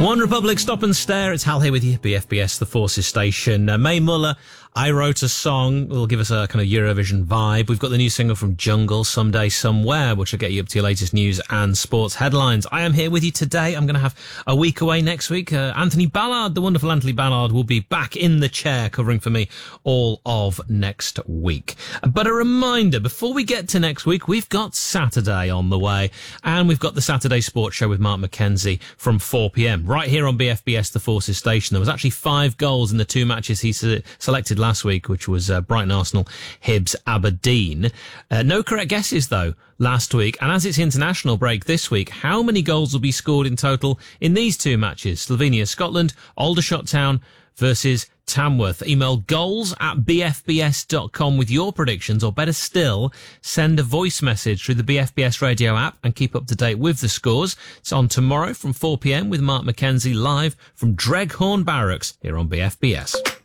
One Republic, Stop and Stare. It's Hal here with you, BFBS, the Forces Station. May Muller, I Wrote a Song, will give us a kind of Eurovision vibe. We've got the new single from Jungle, Someday Somewhere, which will get you up to your latest news and sports headlines. I am here with you today. I'm going to have a week away next week. Anthony Ballard, the wonderful Anthony Ballard, will be back in the chair covering for me all of next week. But a reminder, before we get to next week, we've got Saturday on the way, and we've got the Saturday Sports Show with Mark McKenzie from 4pm, right here on BFBS, the Forces Station. There was actually 5 goals in the 2 matches he selected last week, which was Brighton Arsenal, Hibs Aberdeen. No correct guesses though last week, and as it's international break this week, how many goals will be scored in total in these 2 matches? Slovenia Scotland, Aldershot Town versus Tamworth. Email goals@bfbs.com with your predictions, or better still, send a voice message through the BFBS radio app and keep up to date with the scores. It's on tomorrow from 4pm with Mark McKenzie live from Dreghorn Barracks here on BFBS.